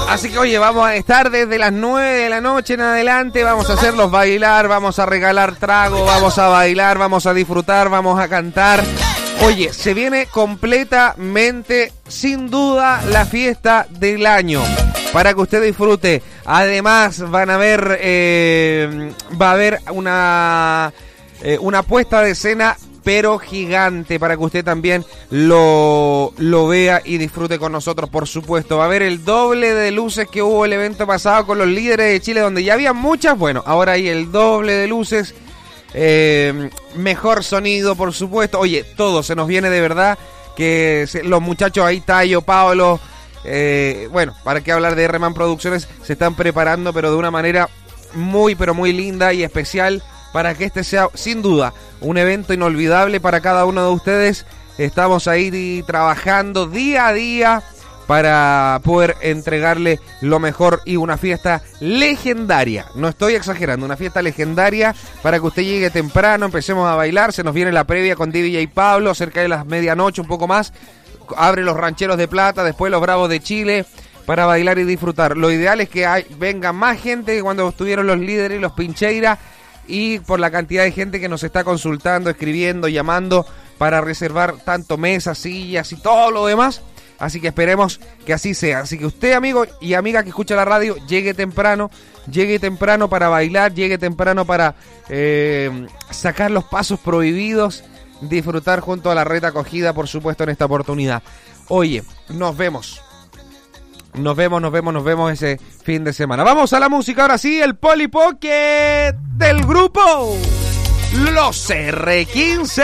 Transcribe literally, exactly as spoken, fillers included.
Así que oye, vamos a estar desde las nueve de la noche en adelante, vamos a hacerlos bailar, vamos a regalar trago, vamos a bailar, vamos a disfrutar, vamos a cantar. Oye, se viene completamente, sin duda, la fiesta del año para que usted disfrute. Además, van a ver, eh, va a haber una, eh, una puesta de escena, pero gigante, para que usted también lo, lo vea y disfrute con nosotros, por supuesto. Va a haber el doble de luces que hubo el evento pasado con los líderes de Chile, donde ya había muchas. Bueno, ahora hay el doble de luces. Eh, mejor sonido, por supuesto. Oye, todo se nos viene de verdad. Que se, los muchachos ahí, Tayo, Pablo, eh, bueno, para qué hablar de R-Man Producciones, se están preparando, pero de una manera muy, pero muy linda y especial, para que este sea, sin duda, un evento inolvidable para cada uno de ustedes. Estamos ahí trabajando día a día para poder entregarle lo mejor y una fiesta legendaria. No estoy exagerando, una fiesta legendaria para que usted llegue temprano, empecemos a bailar. Se nos viene la previa con D J Pablo, cerca de las medianoche, un poco más. Abre los Rancheros de Plata, después los Bravos de Chile, para bailar y disfrutar. Lo ideal es que hay, venga más gente que cuando estuvieron los líderes y los Pincheira, y por la cantidad de gente que nos está consultando, escribiendo, llamando para reservar tanto mesas, sillas y todo lo demás. Así que esperemos que así sea. Así que usted, amigo y amiga que escucha la radio, llegue temprano, llegue temprano para bailar, llegue temprano para eh, sacar los pasos prohibidos, disfrutar junto a la red acogida, por supuesto, en esta oportunidad. Oye, nos vemos. Nos vemos, nos vemos, nos vemos ese fin de semana. Vamos a la música, ahora sí, el Polly Pocket del grupo Los R quince.